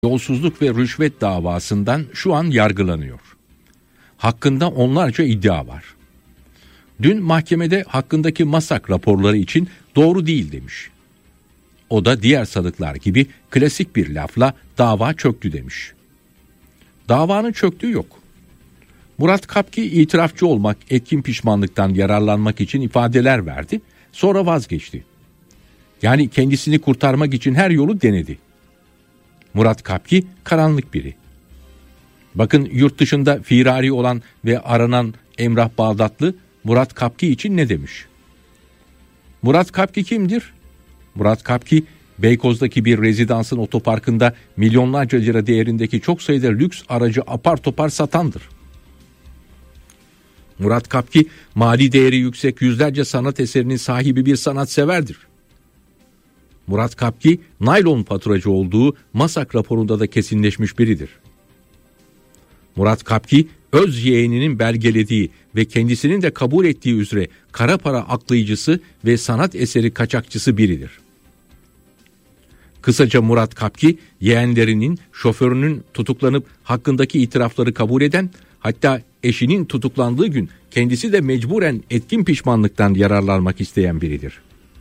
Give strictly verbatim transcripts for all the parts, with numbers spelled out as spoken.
yolsuzluk ve rüşvet davasından şu an yargılanıyor. Hakkında onlarca iddia var. Dün mahkemede hakkındaki MASAK raporları için doğru değil demiş. O da diğer sanıklar gibi klasik bir lafla dava çöktü demiş. Davanın çöktüğü yok. Murat Kapki itirafçı olmak, etkin pişmanlıktan yararlanmak için ifadeler verdi, sonra vazgeçti. Yani kendisini kurtarmak için her yolu denedi. Murat Kapki karanlık biri. Bakın yurt dışında firari olan ve aranan Emrah Bağdatlı Murat Kapki için ne demiş? Murat Kapki kimdir? Murat Kapki Beykoz'daki bir rezidansın otoparkında milyonlarca lira değerindeki çok sayıda lüks aracı apar topar satandır. Murat Kapki mali değeri yüksek yüzlerce sanat eserinin sahibi bir sanatseverdir. Murat Kapki naylon faturacı olduğu MASAK raporunda da kesinleşmiş biridir. Murat Kapki öz yeğeninin belgelediği ve kendisinin de kabul ettiği üzere kara para aklayıcısı ve sanat eseri kaçakçısı biridir. Kısaca Murat Kapki yeğenlerinin, şoförünün tutuklanıp hakkındaki itirafları kabul eden, hatta eşinin tutuklandığı gün kendisi de mecburen etkin pişmanlıktan yararlanmak isteyen biridir.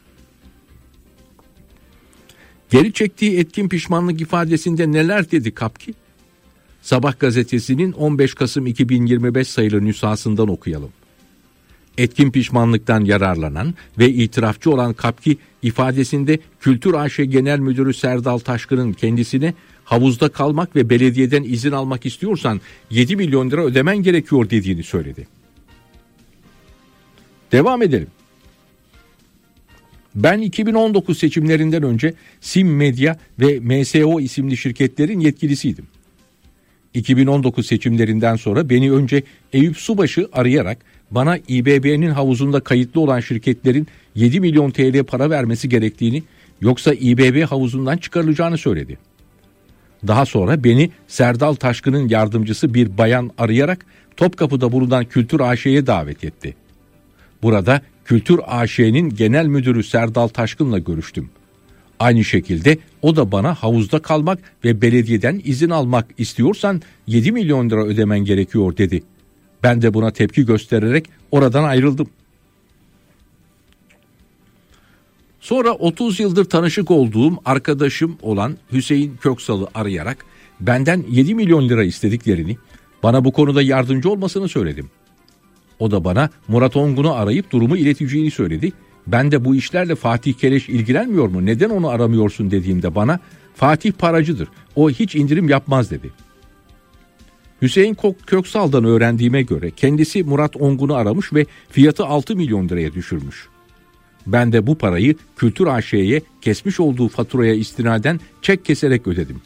Geri çektiği etkin pişmanlık ifadesinde neler dedi Kapki? Sabah gazetesinin on beş Kasım iki bin yirmi beş sayılı nüshasından okuyalım. Etkin pişmanlıktan yararlanan ve itirafçı olan Kapki ifadesinde Kültür A Ş Genel Müdürü Serdal Taşkın'ın kendisine havuzda kalmak ve belediyeden izin almak istiyorsan yedi milyon lira ödemen gerekiyor dediğini söyledi. Devam edelim. Ben iki bin on dokuz seçimlerinden önce Sim Medya ve M S O isimli şirketlerin yetkilisiydim. iki bin on dokuz seçimlerinden sonra beni önce Eyüp Subaşı arayarak bana İ B B'nin havuzunda kayıtlı olan şirketlerin yedi milyon T L para vermesi gerektiğini, yoksa İ B B havuzundan çıkarılacağını söyledi. Daha sonra beni Serdal Taşkın'ın yardımcısı bir bayan arayarak Topkapı'da bulunan Kültür A Ş'ye davet etti. Burada Kültür A Ş'nin genel müdürü Serdal Taşkın'la görüştüm. Aynı şekilde o da bana havuzda kalmak ve belediyeden izin almak istiyorsan yedi milyon lira ödemen gerekiyor dedi. Ben de buna tepki göstererek oradan ayrıldım. Sonra otuz yıldır tanışık olduğum arkadaşım olan Hüseyin Köksal'ı arayarak benden yedi milyon lira istediklerini, bana bu konuda yardımcı olmasını söyledim. O da bana Murat Ongun'u arayıp durumu ileteceğini söyledi. Ben de bu işlerle Fatih Keleş ilgilenmiyor mu, neden onu aramıyorsun dediğimde bana Fatih paracıdır, o hiç indirim yapmaz dedi. Hüseyin Köksal'dan öğrendiğime göre kendisi Murat Ongun'u aramış ve fiyatı altı milyon liraya düşürmüş. Ben de bu parayı Kültür A Ş'ye kesmiş olduğu faturaya istinaden çek keserek ödedim.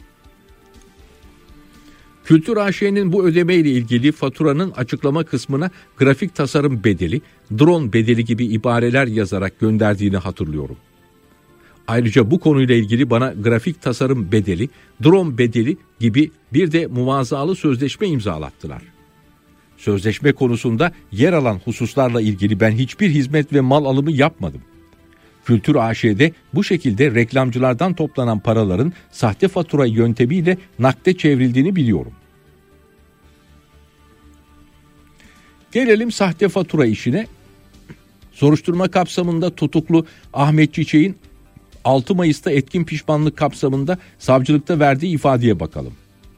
Kültür A Ş'nin bu ödemeyle ilgili faturanın açıklama kısmına grafik tasarım bedeli, drone bedeli gibi ibareler yazarak gönderdiğini hatırlıyorum. Ayrıca bu konuyla ilgili bana grafik tasarım bedeli, drone bedeli gibi bir de muvazalı sözleşme imzalattılar. Sözleşme konusunda yer alan hususlarla ilgili ben hiçbir hizmet ve mal alımı yapmadım. Kültür A Ş'de bu şekilde reklamcılardan toplanan paraların sahte fatura yöntemiyle nakde çevrildiğini biliyorum. Gelelim sahte fatura işine. Soruşturma kapsamında tutuklu Ahmet Çiçek'in altı Mayıs'ta etkin pişmanlık kapsamında savcılıkta verdiği ifadeye bakalım.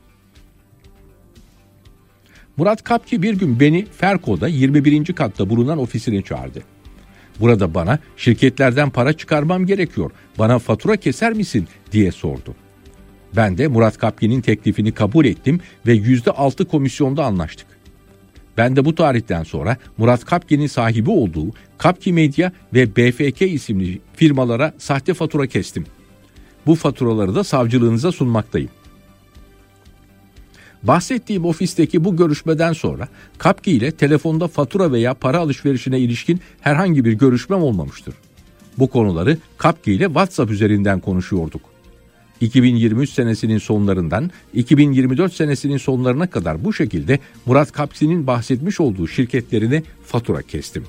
Murat Kapki bir gün beni Ferko'da yirmi birinci katta bulunan ofisine çağırdı. Burada bana şirketlerden para çıkarmam gerekiyor, bana fatura keser misin diye sordu. Ben de Murat Kapki'nin teklifini kabul ettim ve yüzde altı komisyonda anlaştık. Ben de bu tarihten sonra Murat Kapki'nin sahibi olduğu Kapki Medya ve B F K isimli firmalara sahte fatura kestim. Bu faturaları da savcılığınıza sunmaktayım. Bahsettiğim ofisteki bu görüşmeden sonra Kapki ile telefonda fatura veya para alışverişine ilişkin herhangi bir görüşmem olmamıştır. Bu konuları Kapki ile WhatsApp üzerinden konuşuyorduk. iki bin yirmi üç senesinin sonlarından iki bin yirmi dört senesinin sonlarına kadar bu şekilde Murat Kapki'nin bahsetmiş olduğu şirketlerine fatura kestim.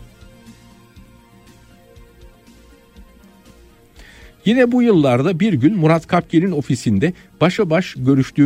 Yine bu yıllarda bir gün Murat Kapki'nin ofisinde başa baş görüştüğüm